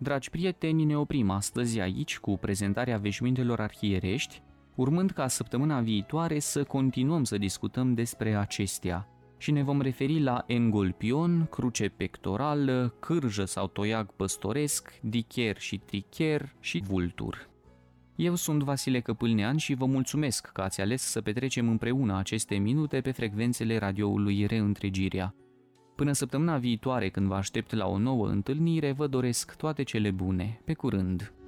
Dragi prieteni, ne oprim astăzi aici cu prezentarea veșmintelor arhierești, urmând ca săptămâna viitoare să continuăm să discutăm despre acestea și ne vom referi la engolpion, cruce pectorală, cârjă sau toiag păstoresc, dicher și tricher și vultur. Eu sunt Vasile Căpâlnean și vă mulțumesc că ați ales să petrecem împreună aceste minute pe frecvențele radioului Reîntregirea. Până săptămâna viitoare, când vă aștept la o nouă întâlnire, vă doresc toate cele bune. Pe curând!